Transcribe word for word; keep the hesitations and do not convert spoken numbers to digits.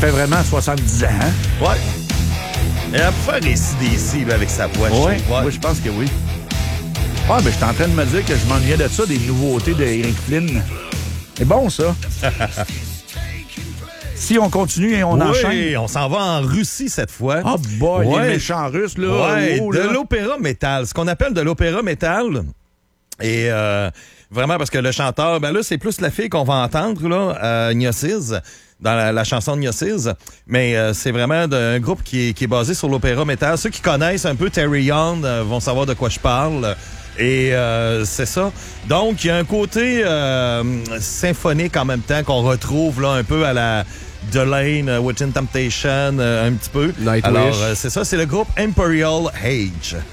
fait vraiment soixante-dix ans, hein? Ouais. Elle a pu faire A C D C avec sa voix. Ouais, je ouais. oui, je pense que oui. Ah, ben, je suis en train de me dire que je m'ennuyais de ça, des nouveautés d'Eric Flynn. C'est bon, ça. Si on continue et on oui, enchaîne. Oui, on s'en va en Russie cette fois. Ah, oh boy, ouais. les méchants russes, là. Ouais, oh, de là. l'opéra métal. Ce qu'on appelle de l'opéra métal. Et euh, vraiment, parce que le chanteur, ben là, c'est plus la fille qu'on va entendre, là, euh, Gnosis, dans la, la chanson de Gnosis. Mais euh, c'est vraiment de, un groupe qui est, qui est basé sur l'opéra métal. Ceux qui connaissent un peu Terry Young euh, vont savoir de quoi je parle. Et euh, c'est ça. Donc, il y a un côté euh, symphonique en même temps qu'on retrouve là un peu à la Delane, uh, Within Temptation, uh, un petit peu. Nightwish. Alors, euh, c'est ça, c'est le groupe Imperial Age.